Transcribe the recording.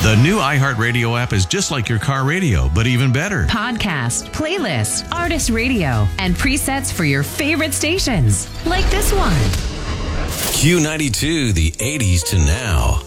The new iHeartRadio app is just like your car radio, but even better. Podcast, playlist, artist radio, and presets for your favorite stations. Like this one. Q92, the 80s to now.